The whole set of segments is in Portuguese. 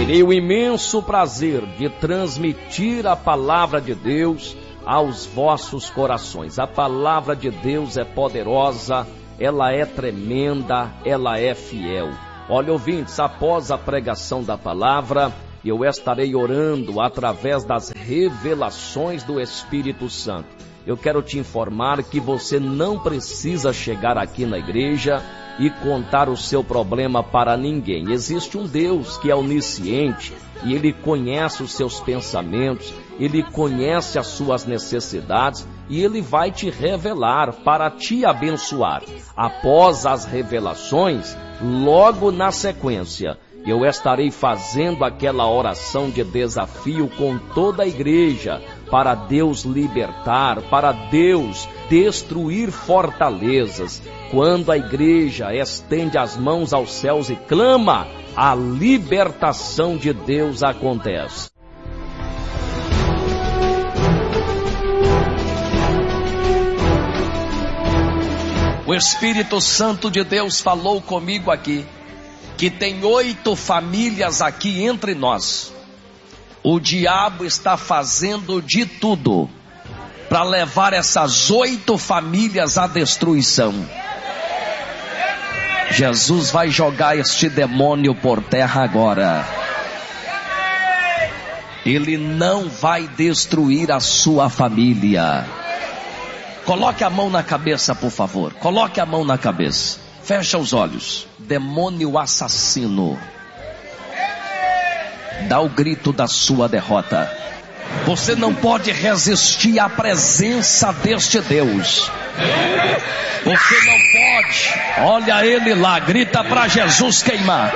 Terei o imenso prazer de transmitir a palavra de Deus aos vossos corações. A palavra de Deus é poderosa, ela é tremenda, ela é fiel. Olha, ouvintes, após a pregação da palavra, eu estarei orando através das revelações do Espírito Santo. Eu quero te informar que você não precisa chegar aqui na igreja e contar o seu problema para ninguém. Existe um Deus que é onisciente e Ele conhece os seus pensamentos, Ele conhece as suas necessidades e Ele vai te revelar para te abençoar. Após as revelações, logo na sequência, eu estarei fazendo aquela oração de desafio com toda a igreja para Deus libertar, para Deus destruir fortalezas. Quando a igreja estende as mãos aos céus e clama, a libertação de Deus acontece. O Espírito Santo de Deus falou comigo aqui, que tem 8 famílias aqui entre nós. O diabo está fazendo de tudo para levar essas 8 famílias à destruição. Jesus vai jogar este demônio por terra agora. Ele não vai destruir a sua família. Coloque a mão na cabeça, por favor. Coloque a mão na cabeça. Fecha os olhos. Demônio assassino, dá o grito da sua derrota. Você não pode resistir à presença deste Deus. Você não pode. Olha ele lá, grita para Jesus queimar.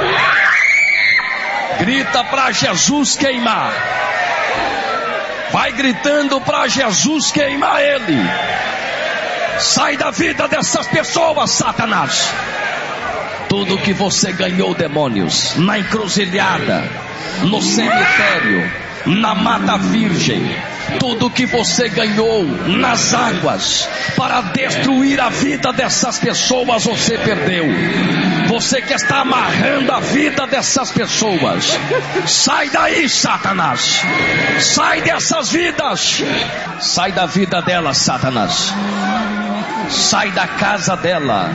Grita para Jesus queimar. Vai gritando para Jesus queimar ele. Sai da vida dessas pessoas, Satanás. Tudo que você ganhou, demônios, na encruzilhada, no cemitério, na mata virgem, tudo que você ganhou nas águas para destruir a vida dessas pessoas, você perdeu. Você que está amarrando a vida dessas pessoas, sai daí, Satanás. Sai dessas vidas. Sai da vida dela, Satanás. Sai da casa dela.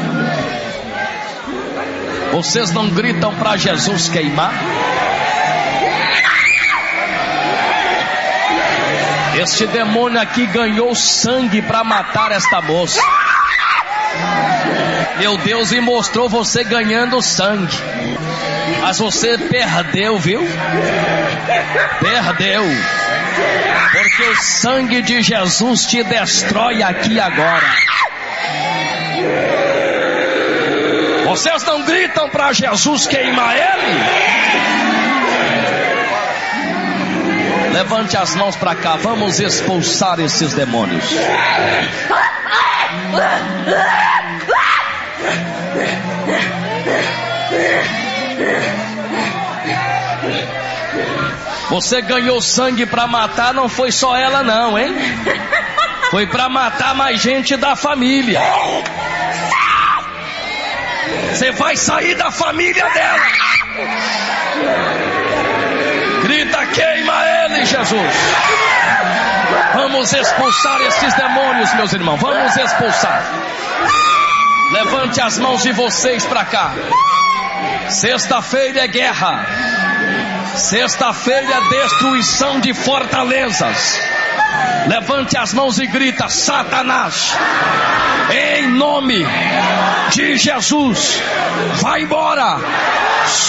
Vocês não gritam para Jesus queimar? Este demônio aqui ganhou sangue para matar esta moça. Meu Deus, e mostrou você ganhando sangue. Mas você perdeu, viu? Perdeu. Porque o sangue de Jesus te destrói aqui agora. Vocês não gritam para Jesus queimar ele? Levante as mãos para cá, vamos expulsar esses demônios. Você ganhou sangue para matar, não foi só ela não, hein? Foi para matar mais gente da família. Você vai sair da família dela. Grita, queima ele, Jesus. Vamos expulsar esses demônios, meus irmãos. Vamos expulsar. Levante as mãos de vocês para cá. Sexta-feira é guerra. Sexta-feira é destruição de fortalezas. Levante as mãos e grita, Satanás, em nome de Jesus, vai embora.